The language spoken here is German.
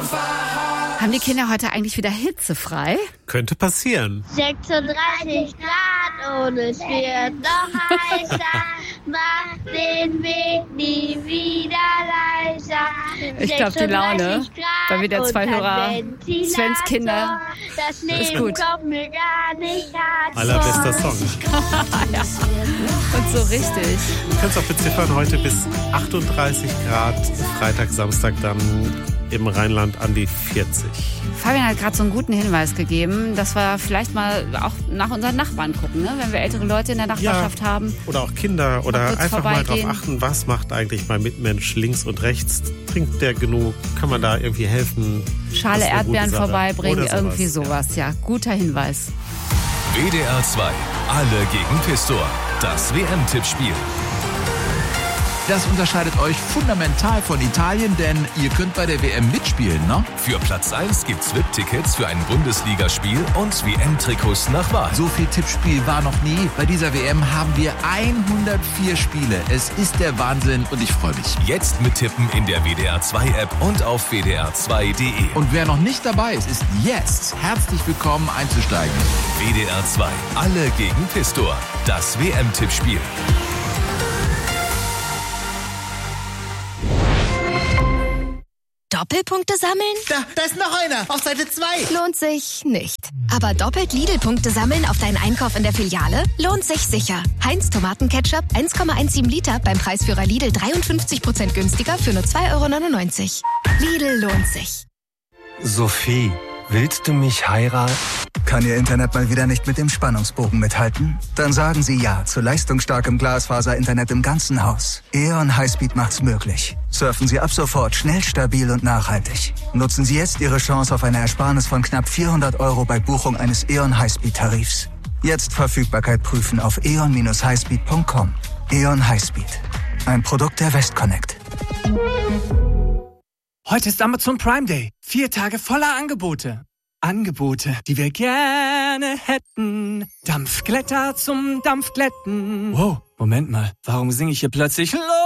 Haben die Kinder heute eigentlich wieder hitzefrei? Könnte passieren. 36 Grad und es wird noch heißer. Mach den Weg nie wieder leiser. Ich glaube, die Laune, weil wir der zwei Hörer, Svens Kinder, das ist Leben gut. kommt mir gar nicht hart Allerbester Song. Ja. Und so richtig. Du kannst auch beziffern, heute bis 38 Grad, Freitag, Samstag dann im Rheinland an die 40. Fabian hat gerade so einen guten Hinweis gegeben, dass wir vielleicht mal auch nach unseren Nachbarn gucken, ne? Wenn wir ältere Leute in der Nachbarschaft haben. Oder auch Kinder. Oder kurz einfach mal vorbeigehen. darauf achten, was macht eigentlich mein Mitmensch links und rechts. Trinkt der genug? Kann man da irgendwie helfen? Schale Das ist eine gute Erdbeeren Sache. vorbeibringen, Oder irgendwie sowas. Ja, guter Hinweis. WDR 2. Alle gegen Pistor. Das WM-Tippspiel. Das unterscheidet euch fundamental von Italien, denn ihr könnt bei der WM mitspielen, ne? Für Platz 1 gibt's VIP-Tickets für ein Bundesligaspiel und WM-Trikots nach Wahl. So viel Tippspiel war noch nie. Bei dieser WM haben wir 104 Spiele. Es ist der Wahnsinn und ich freue mich. Jetzt mittippen in der WDR 2 App und auf wdr2.de. Und wer noch nicht dabei ist, ist jetzt herzlich willkommen einzusteigen. WDR 2. Alle gegen Pistor. Das WM-Tippspiel. Doppelpunkte sammeln? Da ist noch einer, auf Seite 2. Lohnt sich nicht. Aber doppelt Lidl-Punkte sammeln auf deinen Einkauf in der Filiale? Lohnt sich sicher. Heinz Tomatenketchup 1,17 Liter beim Preisführer Lidl 53% günstiger für nur 2,99 €. Lidl lohnt sich. Sophie, willst du mich heiraten? Kann Ihr Internet mal wieder nicht mit dem Spannungsbogen mithalten? Dann sagen Sie ja zu leistungsstarkem Glasfaser-Internet im ganzen Haus. E.ON Highspeed macht's möglich. Surfen Sie ab sofort schnell, stabil und nachhaltig. Nutzen Sie jetzt Ihre Chance auf eine Ersparnis von knapp 400 € bei Buchung eines E.ON Highspeed-Tarifs. Jetzt Verfügbarkeit prüfen auf eon-highspeed.com. E.ON Highspeed. Ein Produkt der Westconnect. Heute ist Amazon Prime Day. 4 Tage voller Angebote. Angebote, die wir gerne hätten. Dampfglätter zum Dampfglätten. Wow, Moment mal. Warum singe ich hier plötzlich